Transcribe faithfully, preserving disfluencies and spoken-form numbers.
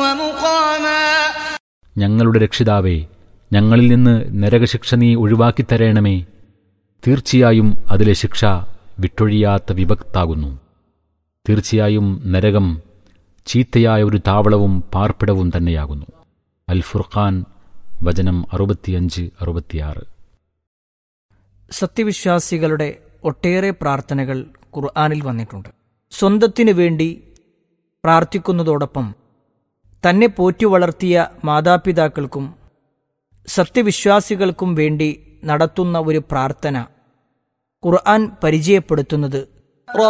ومقاما. ഞങ്ങളുടെ രക്ഷിതാവേ, ഞങ്ങളിൽ നിന്ന് നരകശിക്ഷ നീ ഒഴിവാക്കിത്തരേണമേ. തീർച്ചയായും അതിലെ ശിക്ഷ വിട്ടൊഴിയാത്ത വിഭക്താകുന്നു. തീർച്ചയായും നരകം ചീത്തയായ ഒരു താവളവും പാർപ്പിടവും തന്നെയാകുന്നു. അൽ ഫുർഖാൻ വചനം അറുപത്തിയഞ്ച് അറുപത്തിയാറ്. സത്യവിശ്വാസികളുടെ ഒട്ടേറെ പ്രാർത്ഥനകൾ ഖുർആനിൽ വന്നിട്ടുണ്ട്. സ്വന്തത്തിനു വേണ്ടി പ്രാർത്ഥിക്കുന്നതോടൊപ്പം തന്നെ പോറ്റി വളർത്തിയ മാതാപിതാക്കൾക്കും സത്യവിശ്വാസികൾക്കും വേണ്ടി നടത്തുന്ന ഒരു പ്രാർത്ഥന ഖുർആൻ പരിചയപ്പെടുത്തുന്നത്